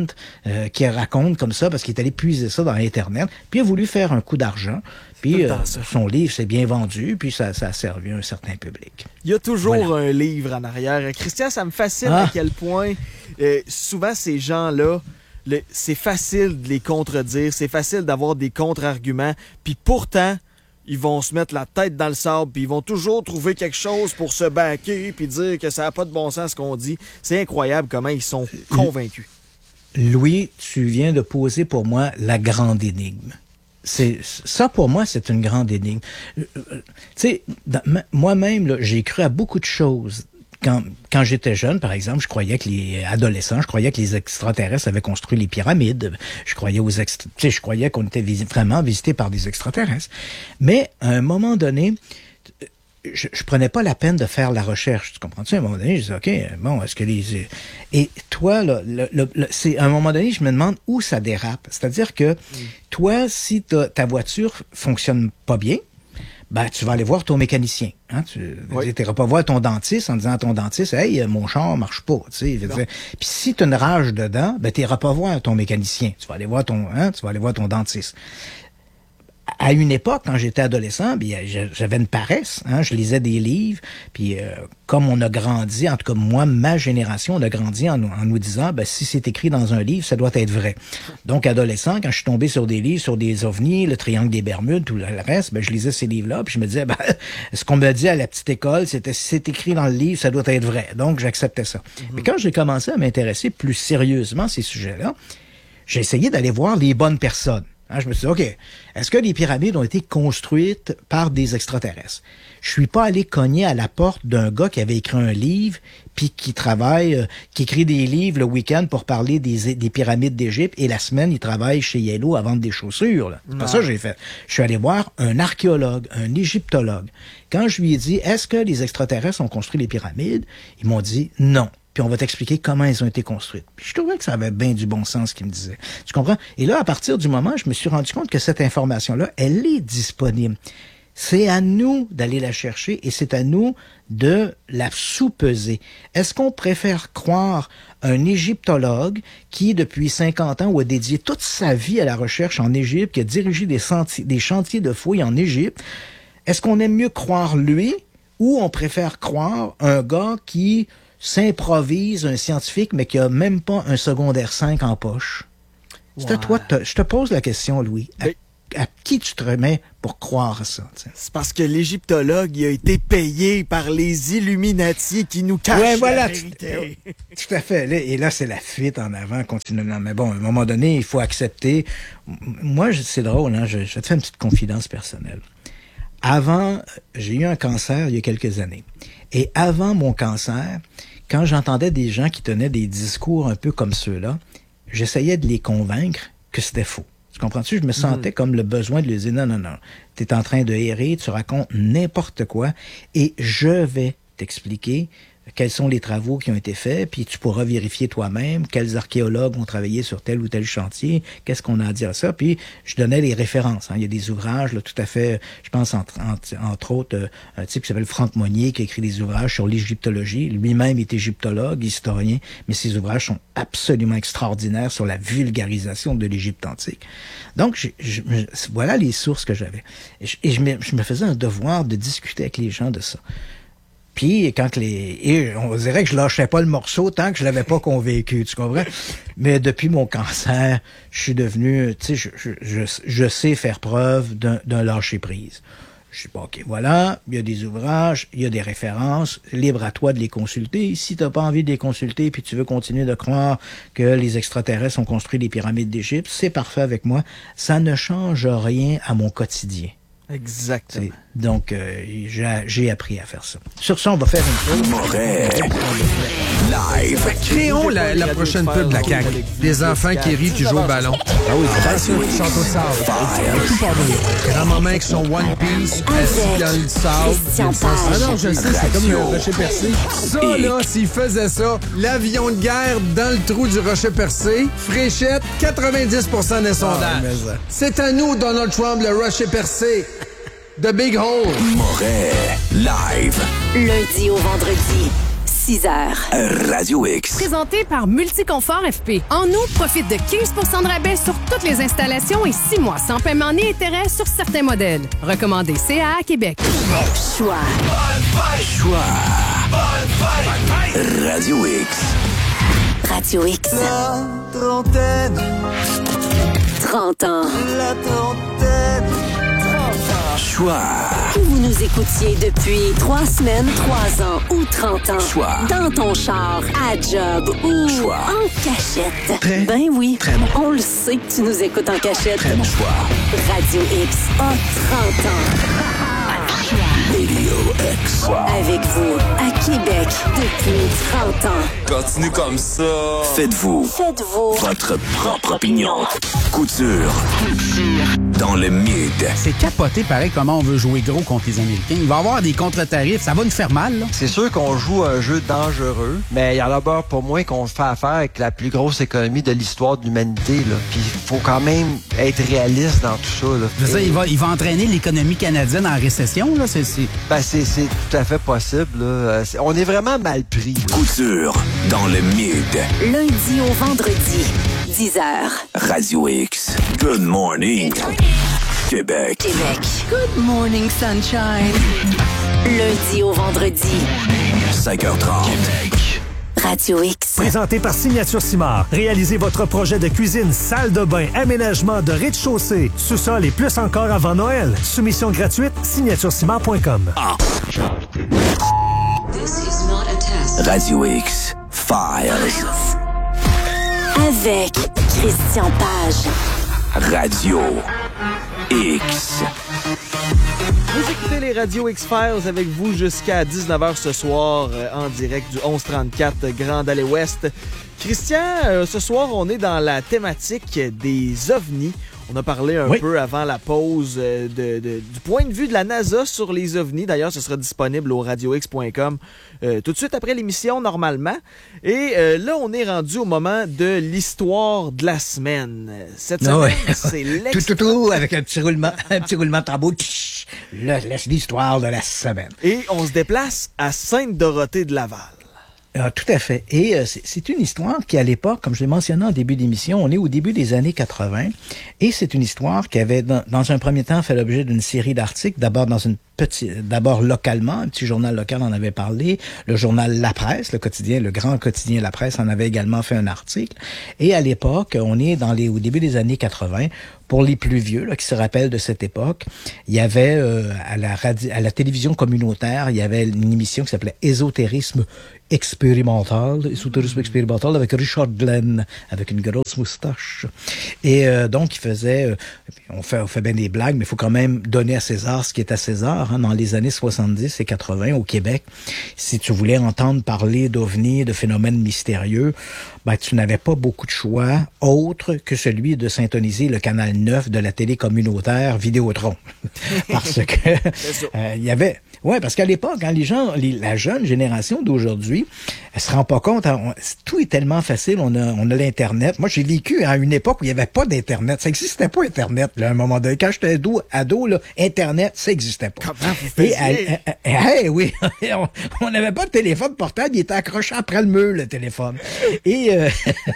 euh, qui raconte comme ça parce qu'il est allé puiser ça dans Internet, puis il a voulu faire un coup d'argent. Puis euh, son livre s'est bien vendu, puis ça, ça a servi à un certain public. Il y a toujours voilà. un livre en arrière. Christian, ça me fascine ah. à quel point euh, souvent ces gens-là, le, c'est facile de les contredire, c'est facile d'avoir des contre-arguments, puis pourtant, ils vont se mettre la tête dans le sable, puis ils vont toujours trouver quelque chose pour se baquer, puis dire que ça n'a pas de bon sens ce qu'on dit. C'est incroyable comment ils sont convaincus. Louis, tu viens de poser pour moi la grande énigme. C'est, ça, pour moi, c'est une grande énigme. Euh, tu sais, moi-même, là, j'ai cru à beaucoup de choses. Quand, quand j'étais jeune, par exemple, je croyais que les adolescents, je croyais que les extraterrestres avaient construit les pyramides. Je croyais aux extra... tu sais, je croyais qu'on était vis- vraiment visités par des extraterrestres. Mais, à un moment donné, je, je prenais pas la peine de faire la recherche. Tu comprends-tu? À un moment donné, je disais, OK, bon, est-ce que les... Et toi, là, le, le, le, c'est, à un moment donné, je me demande où ça dérape. C'est-à-dire que, mm. toi, si ta voiture fonctionne pas bien, ben, tu vas aller voir ton mécanicien. Hein? Tu oui. n'iras pas voir ton dentiste en disant à ton dentiste, hey, mon char marche pas. Tu sais, puis si tu as une rage dedans, ben, tu n'iras pas voir ton mécanicien. Tu vas aller voir ton, hein, tu vas aller voir ton dentiste. À une époque, quand j'étais adolescent, bien, j'avais une paresse. Hein, je lisais des livres, puis euh, comme on a grandi, en tout cas moi, ma génération, on a grandi en, en nous disant, ben, si c'est écrit dans un livre, ça doit être vrai. Donc, adolescent, quand je suis tombé sur des livres, sur des ovnis, le triangle des Bermudes, tout le reste, ben, je lisais ces livres-là, puis je me disais, ben, ce qu'on me dit à la petite école, c'était si c'est écrit dans le livre, ça doit être vrai. Donc, j'acceptais ça. Mm-hmm. Mais quand j'ai commencé à m'intéresser plus sérieusement à ces sujets-là, j'ai essayé d'aller voir les bonnes personnes. Hein, je me suis dit, OK, est-ce que les pyramides ont été construites par des extraterrestres? Je suis pas allé cogner à la porte d'un gars qui avait écrit un livre, puis qui travaille, euh, qui écrit des livres le week-end pour parler des, des pyramides d'Égypte, et la semaine, il travaille chez Yellow à vendre des chaussures. Là. C'est non. pas ça que j'ai fait. Je suis allé voir un archéologue, un égyptologue. Quand je lui ai dit, est-ce que les extraterrestres ont construit les pyramides? Ils m'ont dit non. Puis on va t'expliquer comment elles ont été construites. Puis je trouvais que ça avait bien du bon sens ce qu'il me disait. Tu comprends? Et là, à partir du moment, je me suis rendu compte que cette information-là, elle est disponible. C'est à nous d'aller la chercher et c'est à nous de la sous-peser. Est-ce qu'on préfère croire un égyptologue qui, depuis cinquante ans, a dédié toute sa vie à la recherche en Égypte, qui a dirigé des, senti- des chantiers de fouilles en Égypte? Est-ce qu'on aime mieux croire lui ou on préfère croire un gars qui s'improvise un scientifique, mais qui a même pas un secondaire cinq en poche? Wow. C'est à toi, te, je te pose la question, Louis. À, à qui tu te remets pour croire à ça? T'sais? C'est parce que l'égyptologue, il a été payé par les Illuminati qui nous cachent ouais, voilà, la vérité. Tout, tout à fait. Et là, c'est la fuite en avant continuellement. Mais bon, à un moment donné, il faut accepter. Moi, c'est drôle, hein? Je, je vais te faire une petite confidence personnelle. Avant, j'ai eu un cancer il y a quelques années. Et avant mon cancer, quand j'entendais des gens qui tenaient des discours un peu comme ceux-là, j'essayais de les convaincre que c'était faux. Tu comprends-tu? Je me sentais mmh. comme le besoin de leur dire non, non, non. T'es en train de errer, tu racontes n'importe quoi et je vais t'expliquer quels sont les travaux qui ont été faits, puis tu pourras vérifier toi-même quels archéologues ont travaillé sur tel ou tel chantier, qu'est-ce qu'on a à dire à ça, puis je donnais les références. Hein. Il y a des ouvrages là, tout à fait, je pense entre, entre, entre autres, euh, un type qui s'appelle Franck Monnier qui a écrit des ouvrages sur l'égyptologie. Lui-même est égyptologue, historien, mais ses ouvrages sont absolument extraordinaires sur la vulgarisation de l'Égypte antique. Donc, je, je, voilà les sources que j'avais. Et, je, et je, me, je me faisais un devoir de discuter avec les gens de ça. Puis, quand les... Et on dirait que je lâchais pas le morceau tant que je l'avais pas convaincu, tu comprends? Mais depuis mon cancer, je suis devenu... Tu sais, je, je, je, je sais faire preuve d'un, d'un lâcher-prise. Je dis, bon, OK, voilà, il y a des ouvrages, il y a des références, libre à toi de les consulter. Si t'as pas envie de les consulter puis tu veux continuer de croire que les extraterrestres ont construit les pyramides d'Égypte, c'est parfait avec moi. Ça ne change rien à mon quotidien. Exactement. C'est, donc, euh, j'ai, j'ai appris à faire ça. Sur ça, on va faire une chose. Moret. Live. Créons la, la prochaine pub de la C A Q. Des enfants qui rient qui jouent au ballon. Ah oui, c'est sûr, qui chantent au sable. Tout par nous. Grand-maman avec son One Piece, assis dans le sable. Ah non, je sais, c'est comme le rocher percé. Ça, là, s'il faisait ça, l'avion de guerre dans le trou du rocher percé, Fréchette, quatre-vingt-dix pour cent des sondages. Ah, c'est à nous, Donald Trump, le rocher percé. The Big Hole. Moret. Live. Lundi au vendredi, six heures. Radio X. Présenté par Multiconfort F P. En août, profite de quinze pour cent de rabais sur toutes les installations et six mois sans paiement ni intérêt sur certains modèles. Recommandé C A A Québec. Choix. Choix. Radio X. Radio X. La trentaine. trente ans. La trentaine. Choix. Que vous nous écoutiez depuis trois semaines, trois ans ou trente ans. Choix. Dans ton char, à job ou Choix. en cachette. Très, ben oui, très bon. On le sait que tu nous écoutes en cachette. Très bon choix. Radio X a trente ans. Radio X. Avec vous, à Québec, depuis trente ans. Continue comme ça. Faites-vous. Faites-vous Votre propre opinion. Couture. Dans le mid. C'est capoté pareil comment on veut jouer gros contre les Américains. Il va y avoir des contre-tarifs, ça va nous faire mal, là. C'est sûr qu'on joue un jeu dangereux, mais il y en a d'abord pour moi qu'on fait affaire avec la plus grosse économie de l'histoire de l'humanité, là. Puis il faut quand même être réaliste dans tout ça, là. Je veux dire, il va, il va entraîner l'économie canadienne en récession, là. C'est, c'est... Ben, c'est, c'est tout à fait possible, là. C'est, on est vraiment mal pris, là. Couture. Dans le mid. Lundi au vendredi, dix heures. Radio X. Good morning. Québec. Québec. Good morning, sunshine. Lundi au vendredi. cinq heures trente. Québec. Radio X. Présenté par Signature Simard. Réalisez votre projet de cuisine, salle de bain, aménagement de rez-de-chaussée, sous-sol et plus encore avant Noël. Soumission gratuite, signature simard point com. Ah. Radio X. Files. Avec Christian Page. Radio X. Vous écoutez les Radio X-Files avec vous jusqu'à dix-neuf heures ce soir euh, en direct du onze trente-quatre Grande Allée Ouest. Christian, euh, ce soir, on est dans la thématique des ovnis. On a parlé un oui. peu avant la pause euh, de, de, du point de vue de la NASA sur les ovnis. D'ailleurs, ce sera disponible au radio x point com euh, tout de suite après l'émission, normalement. Et euh, là, on est rendu au moment de l'histoire de la semaine. Cette semaine, ouais. c'est l'extra... Tout, tout, tout, avec un petit roulement, un petit roulement de tambour. Là, laisse l'histoire de la semaine. Et on se déplace à Sainte-Dorothée de Laval. Ah, tout à fait. Et euh, c'est, c'est une histoire qui, à l'époque, comme je l'ai mentionné en début d'émission, on est au début des années quatre-vingts, et c'est une histoire qui avait, dans, dans un premier temps, fait l'objet d'une série d'articles, d'abord dans une petite, d'abord localement, un petit journal local en avait parlé, le journal La Presse, le quotidien, le grand quotidien La Presse en avait également fait un article, et à l'époque, on est dans les, au début des années quatre-vingts, pour les plus vieux, là, qui se rappellent de cette époque, il y avait euh, à la radio, à la télévision communautaire, il y avait une émission qui s'appelait Ésotérisme expérimental, Ésotérisme expérimental avec Richard Glenn, avec une grosse moustache. Et euh, donc, il faisait, euh, on fait, on fait bien des blagues, mais il faut quand même donner à César ce qui est à César. Hein, dans les années soixante-dix et quatre-vingts au Québec, si tu voulais entendre parler d'ovnis, de phénomènes mystérieux, ben, tu n'avais pas beaucoup de choix autre que celui de syntoniser le canal neuf de la télé communautaire Vidéotron. Parce que euh, il y avait... Ouais, parce qu'à l'époque, hein, les gens, les, la jeune génération d'aujourd'hui, elle se rend pas compte. Hein, on, tout est tellement facile. On a, on a l'Internet. Moi, j'ai vécu à une époque où il y avait pas d'Internet. Ça existait pas Internet. Là, à un moment donné, quand j'étais ado, ado là, Internet, ça existait pas. Comment vous faisiez? Et à, hey, oui, on n'avait pas de téléphone portable. Il était accroché après le mur, le téléphone. Et euh,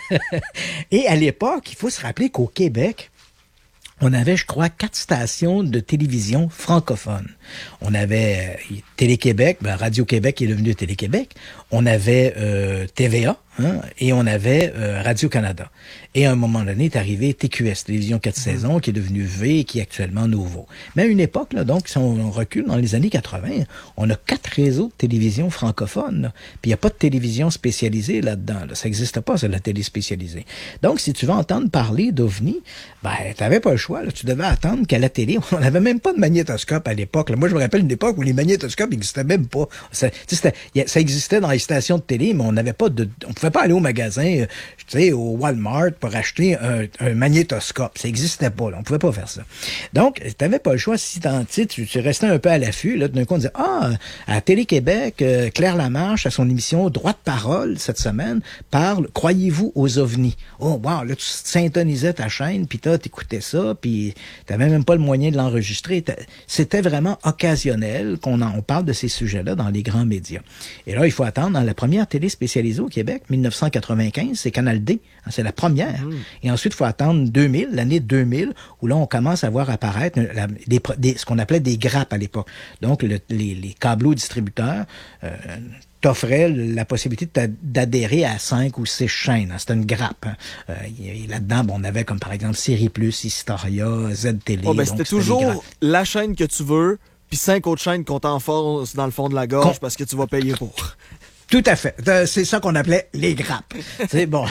et à l'époque, il faut se rappeler qu'au Québec, on avait, je crois, quatre stations de télévision francophones. On avait euh, Télé-Québec, ben, Radio-Québec est devenu Télé-Québec. On avait euh, T V A, hein, et on avait euh, Radio-Canada. Et à un moment donné est arrivé T Q S, Télévision quatre saisons, qui est devenu V et qui est actuellement Nouveau. Mais à une époque, là, donc, si on recule dans les années quatre-vingts, on a quatre réseaux de télévision francophones. Là. Puis il n'y a pas de télévision spécialisée là-dedans. Là. Ça n'existe pas, c'est la télé spécialisée. Donc, si tu veux entendre parler d'OVNI, ben, tu n'avais pas le choix. Là. Tu devais attendre qu'à la télé, on n'avait même pas de magnétoscope à l'époque. Là. Moi, je me rappelle une époque où les magnétoscopes n'existaient même pas. Ça, ça existait dans les stations de télé, mais on n'avait pas de... On pouvait pas aller au magasin, euh, tu sais, au Walmart pour acheter un, un magnétoscope. Ça n'existait pas, là. On pouvait pas faire ça. Donc, tu n'avais pas le choix. Si tu, tu restais un peu à l'affût, là, d'un coup, on disait, ah, à Télé-Québec, euh, Claire Lamarche, à son émission Droit de parole, cette semaine, parle, croyez-vous aux ovnis? Oh, wow, là, tu syntonisais ta chaîne, puis tu écoutais ça, puis t'avais même pas le moyen de l'enregistrer. C'était vraiment occasionnel qu'on en, on parle de ces sujets-là dans les grands médias. Et là, il faut attendre, dans la première télé spécialisée au Québec, dix-neuf cent quatre-vingt-quinze, c'est Canal D, hein, c'est la première. Mmh. Et ensuite, il faut attendre deux mille, l'année deux mille, où là, on commence à voir apparaître la, des, des, ce qu'on appelait des grappes à l'époque. Donc, le, les, les câbleaux distributeurs euh, t'offrait la possibilité d'adhérer à cinq ou six chaînes. C'était une grappe. Hein. Euh, et là-dedans, bon, on avait comme par exemple Série Plus, Historia, Z-Télé. Oh, ben, c'était toujours la chaîne que tu veux, puis cinq autres chaînes qu'on t'enfonce dans le fond de la gorge Con... parce que tu vas payer pour. Tout à fait. C'est ça qu'on appelait les grappes. C'est bon.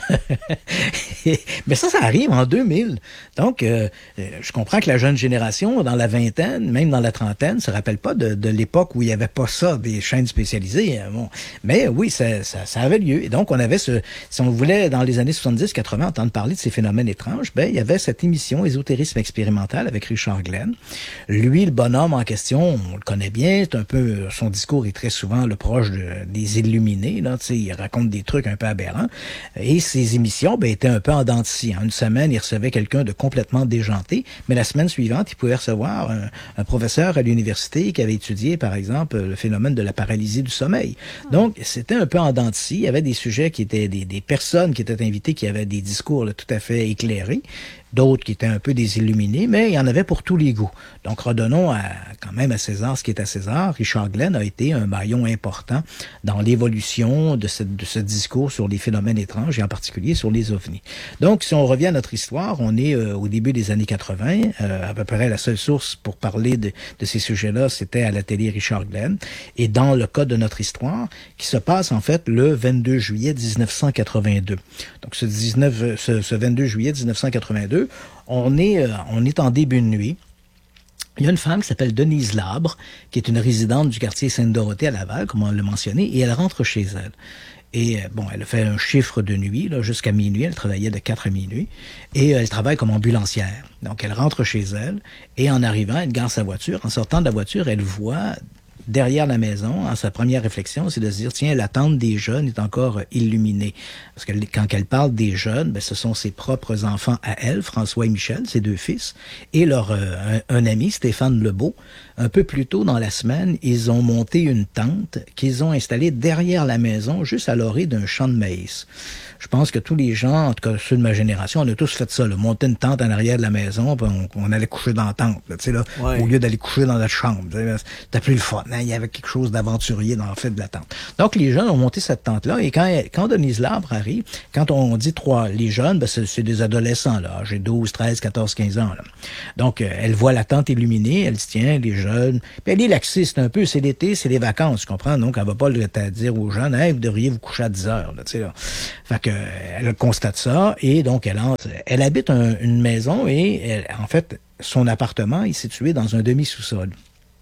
Mais ça, ça arrive en deux mille. Donc, euh, je comprends que la jeune génération, dans la vingtaine, même dans la trentaine, se rappelle pas de, de l'époque où il y avait pas ça, des chaînes spécialisées. Bon. Mais oui, ça, ça, ça avait lieu. Et donc, on avait ce, si on voulait, dans les années soixante-dix quatre-vingts, entendre parler de ces phénomènes étranges, ben, il y avait cette émission Ésotérisme expérimental avec Richard Glenn. Lui, le bonhomme en question, on le connaît bien. C'est un peu, son discours est très souvent le proche de, des Illuminés. Là, il raconte des trucs un peu aberrants. Et ses émissions ben, étaient un peu en dents de scie. Une semaine, il recevait quelqu'un de complètement déjanté, mais la semaine suivante, il pouvait recevoir un, un professeur à l'université qui avait étudié, par exemple, le phénomène de la paralysie du sommeil. Donc, c'était un peu en dents de scie. Il y avait des sujets qui étaient, des, des personnes qui étaient invitées qui avaient des discours là, tout à fait éclairés. D'autres qui étaient un peu des illuminés, mais il y en avait pour tous les goûts. Donc, redonnons à, quand même à César ce qui est à César. Richard Glenn a été un maillon important dans l'évolution de ce, de ce discours sur les phénomènes étranges et en particulier sur les ovnis. Donc, si on revient à notre histoire, on est euh, au début des années quatre-vingts. Euh, à peu près la seule source pour parler de, de ces sujets-là, c'était à la télé Richard Glenn. Et dans le cas de notre histoire, qui se passe en fait le vingt-deux juillet dix-neuf cent quatre-vingt-deux. Donc, ce, dix-neuf, ce, ce vingt-deux juillet dix-neuf cent quatre-vingt-deux, On est, euh, on est en début de nuit. Il y a une femme qui s'appelle Denise Labre, qui est une résidente du quartier Sainte-Dorothée à Laval, comme on l'a mentionné, et elle rentre chez elle. Et bon, elle a fait un chiffre de nuit là, jusqu'à minuit. Elle travaillait de quatre à minuit. Et euh, elle travaille comme ambulancière. Donc, elle rentre chez elle, et en arrivant, elle gare sa voiture. En sortant de la voiture, elle voit derrière la maison, en sa première réflexion, c'est de se dire, tiens, la tente des jeunes est encore illuminée. Parce que quand elle parle des jeunes, ben, ce sont ses propres enfants à elle, François et Michel, ses deux fils, et leur euh, un, un ami, Stéphane Lebeau. Un peu plus tôt dans la semaine, ils ont monté une tente qu'ils ont installée derrière la maison, juste à l'orée d'un champ de maïs. Je pense que tous les gens, en tout cas ceux de ma génération, on a tous fait ça, là, monter une tente en arrière de la maison, puis on, on allait coucher dans la tente, là, tu sais, là, ouais. Au lieu d'aller coucher dans notre chambre. C'était plus le fun, hein, il y avait quelque chose d'aventurier dans le fait de la tente. Donc les jeunes ont monté cette tente-là, et quand, quand Denise Labre arrive, quand on dit trois, les jeunes, ben c'est, c'est des adolescents, là, âgés douze, treize, quatorze, quinze ans. Là. Donc euh, elle voit la tente illuminée, elle dit tiens, les jeunes, puis elle est laxiste un peu, c'est l'été, c'est les vacances, tu comprends? Donc elle va pas le dire aux jeunes, hey, vous devriez vous coucher à dix heures, là, tu sais, là. Fait que elle constate ça et donc elle entre. Elle habite un, une maison et elle, en fait, son appartement est situé dans un demi-sous-sol.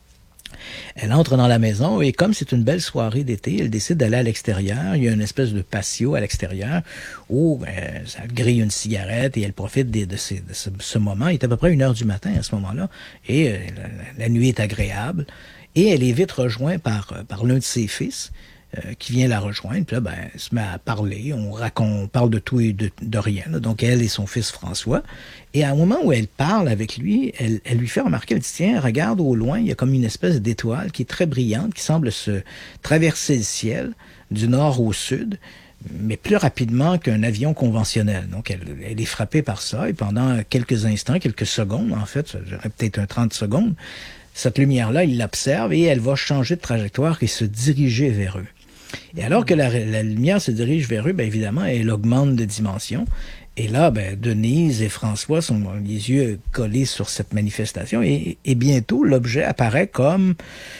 Elle entre dans la maison et comme c'est une belle soirée d'été, elle décide d'aller à l'extérieur. Il y a une espèce de patio à l'extérieur où ben, ça grille une cigarette et elle profite de, de, ces, de ce, ce moment. Il est à peu près une heure du matin à ce moment-là et euh, la, la nuit est agréable et elle est vite rejointe par, par l'un de ses fils. Euh, qui vient la rejoindre, puis là, ben, elle se met à parler, on raconte, on parle de tout et de, de rien, là. Donc elle et son fils François, et à un moment où elle parle avec lui, elle, elle lui fait remarquer, elle dit, tiens, regarde au loin, il y a comme une espèce d'étoile qui est très brillante, qui semble se traverser le ciel du nord au sud, mais plus rapidement qu'un avion conventionnel. Donc elle, elle est frappée par ça, et pendant quelques instants, quelques secondes, en fait, ça durerait peut-être un trente secondes, cette lumière-là, il l'observe et elle va changer de trajectoire et se diriger vers eux. Et alors que la, la lumière se dirige vers eux, bien évidemment, elle augmente de dimension. Et là, ben, Denise et François sont les yeux collés sur cette manifestation. Et, et bientôt, l'objet apparaît comme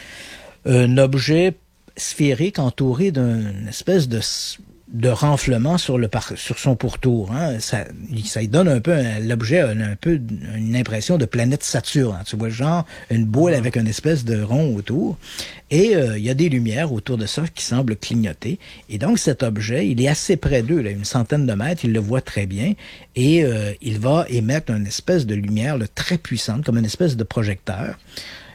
un objet sphérique entouré d'une espèce de... de renflement sur le par- sur son pourtour. Hein. Ça, ça lui donne un peu, un, l'objet a un peu une impression de planète Saturne. Hein. Tu vois, genre une boule avec une espèce de rond autour. Et euh, il y a des lumières autour de ça qui semblent clignoter. Et donc cet objet, il est assez près d'eux, là, une centaine de mètres, il le voit très bien. Et euh, il va émettre une espèce de lumière là, très puissante, comme une espèce de projecteur.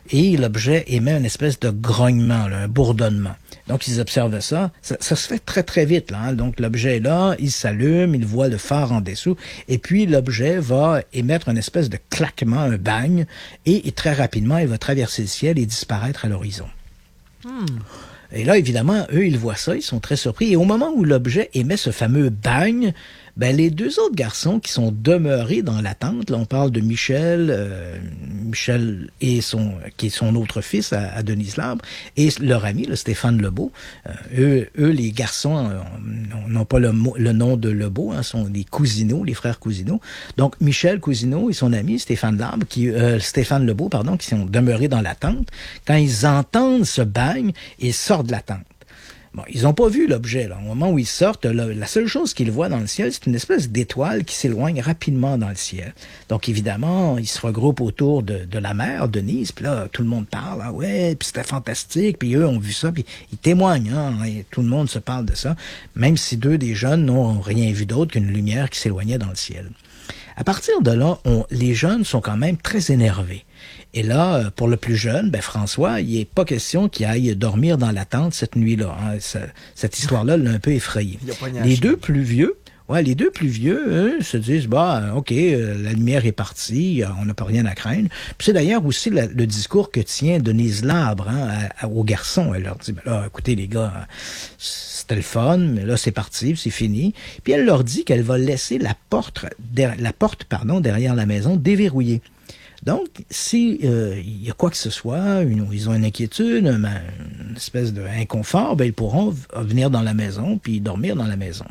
et l'objet émet une espèce de grognement, là, un bourdonnement. Donc, ils observent ça. ça. Ça se fait très, très vite. Là, hein. Donc, l'objet est là, il s'allume, il voit le phare en dessous, et puis l'objet va émettre une espèce de claquement, un bang, et, et très rapidement, il va traverser le ciel et disparaître à l'horizon. Hmm. Et là, évidemment, eux, ils voient ça, ils sont très surpris. Et au moment où l'objet émet ce fameux bang, ben les deux autres garçons qui sont demeurés dans l'attente, là on parle de Michel, euh, Michel et son qui est son autre fils à, à Denise Labre, et leur ami, là, Stéphane Lebeau. Euh, eux, eux, les garçons euh, n'ont pas le, le nom de Lebeau, hein, sont des Cousineau, les frères Cousineau. Donc Michel Cousineau et son ami Stéphane Labre, qui euh, Stéphane Lebeau, pardon, qui sont demeurés dans l'attente. Quand ils entendent ce bang, ils sortent de l'attente. Bon, ils n'ont pas vu l'objet, là. Au moment où ils sortent, là, la seule chose qu'ils voient dans le ciel, c'est une espèce d'étoile qui s'éloigne rapidement dans le ciel. Donc, évidemment, ils se regroupent autour de, de la mère, Denise, puis là, tout le monde parle, ah ouais, puis c'était fantastique, puis eux ont vu ça, puis ils témoignent, hein, et tout le monde se parle de ça, même si deux des jeunes n'ont rien vu d'autre qu'une lumière qui s'éloignait dans le ciel. À partir de là, on, les jeunes sont quand même très énervés. Et là, pour le plus jeune, ben François, il n'est pas question qu'il aille dormir dans la tente cette nuit-là. Hein. Ça, cette histoire-là l'a un peu effrayé. Les deux plus vieux, ouais, les deux plus vieux, eux, se disent, bah, ok, euh, la lumière est partie, on n'a pas rien à craindre. Puis c'est d'ailleurs aussi la, le discours que tient Denise Labre hein, à, à, aux garçons. Elle leur dit, ben là, écoutez les gars, c'était le fun, mais là c'est parti, c'est fini. Puis elle leur dit qu'elle va laisser la porte, der, la porte, pardon, derrière la maison déverrouillée. Donc, si euh, il y a quoi que ce soit, une, ils ont une inquiétude, une, une espèce d'inconfort, ben ils pourront v- venir dans la maison puis dormir dans la maison.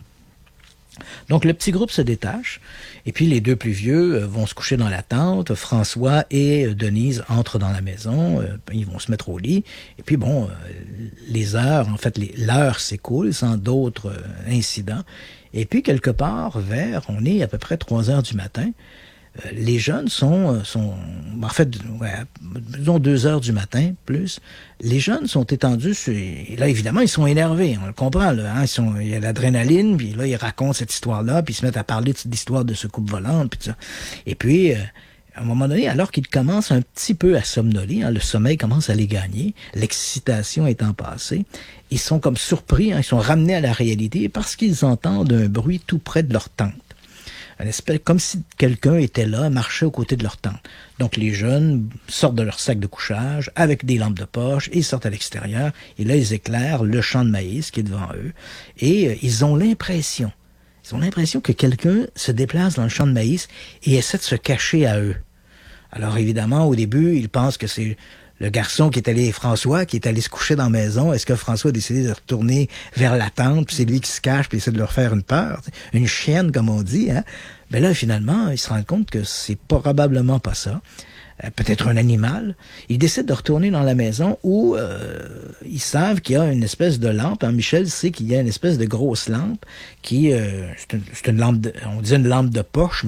Donc, le petit groupe se détache, et puis les deux plus vieux euh, vont se coucher dans la tente. François et euh, Denise entrent dans la maison, euh, ils vont se mettre au lit, et puis bon, euh, les heures, en fait, les, l'heure s'écoule sans d'autres euh, incidents. Et puis, quelque part, vers, on est à peu près trois heures du matin, Euh, les jeunes sont, sont en fait, ouais, disons deux heures du matin, plus. Les jeunes sont étendus sur, et là, évidemment, ils sont énervés, on le comprend, là, hein, ils sont, il y a l'adrénaline, puis là, ils racontent cette histoire-là, puis ils se mettent à parler de l'histoire de soucoupe volante, puis tout ça. Et puis, euh, à un moment donné, alors qu'ils commencent un petit peu à somnoler, hein, le sommeil commence à les gagner, l'excitation étant passée, ils sont comme surpris, hein, ils sont ramenés à la réalité parce qu'ils entendent un bruit tout près de leur tente. Un espèce, comme si quelqu'un était là, marchait aux côtés de leur tente. Donc les jeunes sortent de leur sac de couchage avec des lampes de poche et ils sortent à l'extérieur. Et là, ils éclairent le champ de maïs qui est devant eux. Et euh, ils ont l'impression, ils ont l'impression que quelqu'un se déplace dans le champ de maïs et essaie de se cacher à eux. Alors évidemment, au début, ils pensent que c'est le garçon qui est allé, François, qui est allé se coucher dans la maison. Est-ce que François a décidé de retourner vers la tente, puis c'est lui qui se cache, puis essaie de leur faire une peur, une chienne, comme on dit, hein? Ben là, finalement, ils se rendent compte que c'est probablement pas ça. Euh, peut-être un animal. Ils décident de retourner dans la maison où euh, ils savent qu'il y a une espèce de lampe. Hein? Michel sait qu'il y a une espèce de grosse lampe qui, euh, c'est, une, c'est une lampe, de, on dit une lampe de poche,